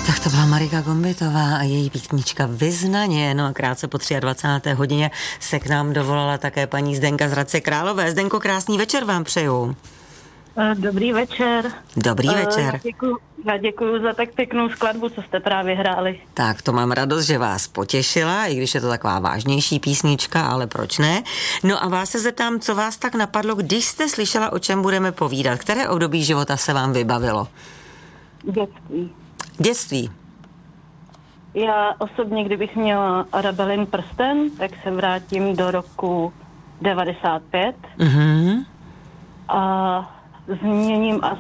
Tak to byla Marika Gombitová a její písnička Vyznaně. No a krátce po 23. hodině se k nám dovolala také paní Zdenka z Hradce Králové. Zdenko, krásný večer vám přeju. Dobrý večer. Dobrý večer. Já děkuju za tak pěknou skladbu, co jste právě hráli. Tak to mám radost, že vás potěšila, i když je to taková vážnější písnička, ale proč ne? No a vás se zeptám, co vás tak napadlo, když jste slyšela, o čem budeme povídat. Které období života se vám vybavilo? Dětství. Já osobně, kdybych měla Arabelin prsten, tak se vrátím do roku 95 a změním